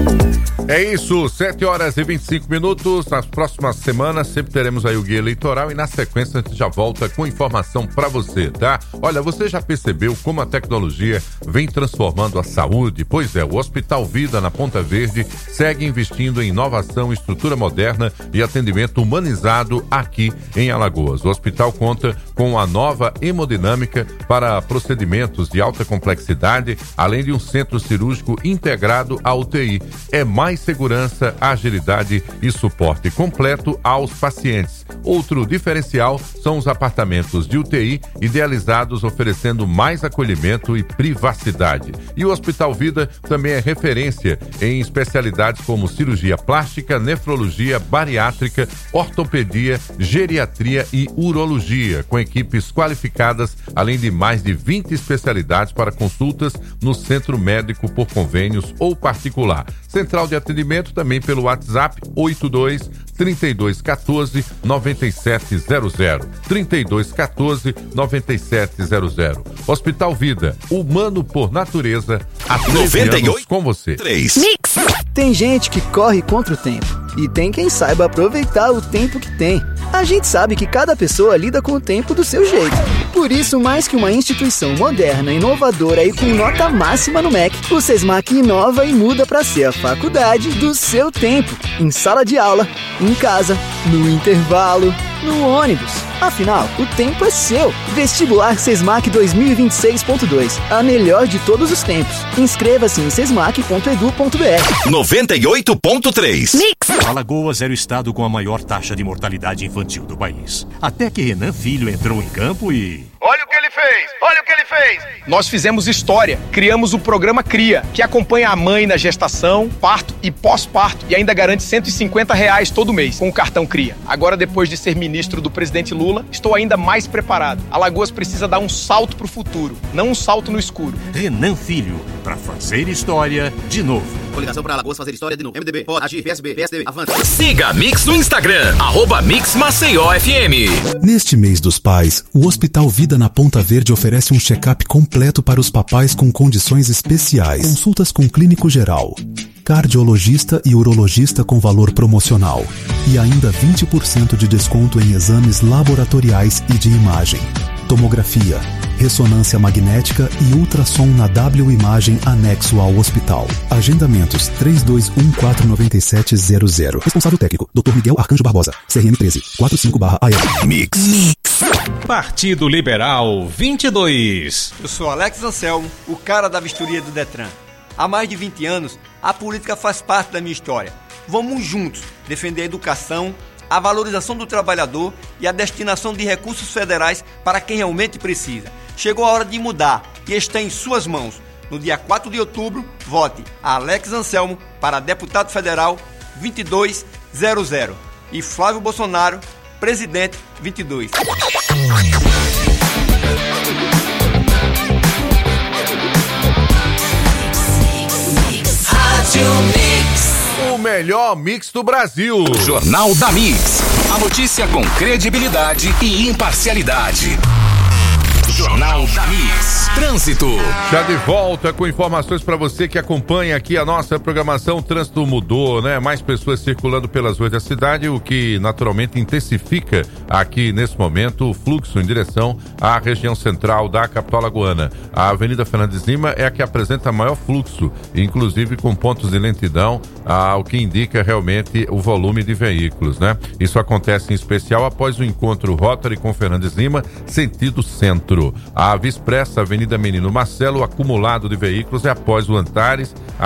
É isso, 7h25. Nas próximas semanas sempre teremos aí o guia eleitoral e na sequência a gente já volta com informação para você, tá? Olha, você já percebeu como a tecnologia vem transformando a saúde? Pois é, o Hospital Vida na Ponta Verde segue investindo em inovação, estrutura moderna e atendimento humanizado aqui em Alagoas. O hospital conta com a nova hemodinâmica para procedimentos de alta complexidade, além de um centro cirúrgico integrado à UTI. É mais segurança, agilidade e suporte completo aos pacientes. Outro diferencial são os apartamentos de UTI idealizados, oferecendo mais acolhimento e privacidade. E o Hospital Vida também é referência em especialidades como cirurgia plástica, nefrologia, bariátrica, ortopedia, geriatria e urologia, com equipes qualificadas, além de mais de 20 especialidades para consultas no centro médico por convênios ou particular. Central de atendimento também pelo WhatsApp 82 3214 9700. 3214 9700. Hospital Vida, humano por natureza, há 13 anos com você. 3. Mix. Tem gente que corre contra o tempo e tem quem saiba aproveitar o tempo que tem. A gente sabe que cada pessoa lida com o tempo do seu jeito. Por isso, mais que uma instituição moderna, inovadora e com nota máxima no MEC, o SESMAC inova e muda para ser a faculdade do seu tempo. Em sala de aula, em casa, no intervalo, no ônibus. Afinal, o tempo é seu. Vestibular SESMAC 2026.2. A melhor de todos os tempos. Inscreva-se em sesmac.edu.br. 98.3. Mix. Alagoas era o estado com a maior taxa de mortalidade infantil do país. Até que Renan Filho entrou em campo e... Olha o que ele fez! Olha o que ele fez! Nós fizemos história, criamos o programa CRIA, que acompanha a mãe na gestação, parto e pós-parto e ainda garante R$150 todo mês com o cartão CRIA. Agora, depois de ser ministro do presidente Lula, estou ainda mais preparado. Alagoas precisa dar um salto pro futuro, não um salto no escuro. Renan Filho, pra fazer história de novo. Coligação para Alagoas fazer história de novo. MDB, pode agir, PSB, PSDB, avante. Siga a Mix no Instagram, @MixMaceióFM. Neste mês dos pais, o Hospital Vida na Ponta Verde oferece um check-up completo para os papais com condições especiais. Consultas com clínico geral, cardiologista e urologista com valor promocional. E ainda 20% de desconto em exames laboratoriais e de imagem. Tomografia, ressonância magnética e ultrassom na W-Imagem anexo ao hospital. Agendamentos 32149700. Responsável técnico, Dr. Miguel Arcanjo Barbosa, CRM 13 45/AL. Mix. Partido Liberal 22. Eu sou Alex Anselmo, o cara da vistoria do Detran. Há mais de 20 anos, a política faz parte da minha história. Vamos juntos defender a educação, a valorização do trabalhador e a destinação de recursos federais para quem realmente precisa. Chegou a hora de mudar e está em suas mãos. No dia 4 de outubro, vote Alex Anselmo para deputado federal 2200 e Flávio Bolsonaro, presidente 22. O melhor mix do Brasil. Jornal da Mix. A notícia com credibilidade e imparcialidade. Jornal da Mix. Trânsito. Já de volta com informações para você que acompanha aqui a nossa programação. O trânsito mudou, né? Mais pessoas circulando pelas ruas da cidade, o que naturalmente intensifica aqui nesse momento o fluxo em direção à região central da capital alagoana. A Avenida Fernandes Lima é a que apresenta maior fluxo, inclusive com pontos de lentidão, o que indica realmente o volume de veículos, né? Isso acontece em especial após o encontro Rotary com Fernandes Lima, sentido centro. A Via Expressa, Avenida Menino Marcelo, o acumulado de veículos é após o Antares,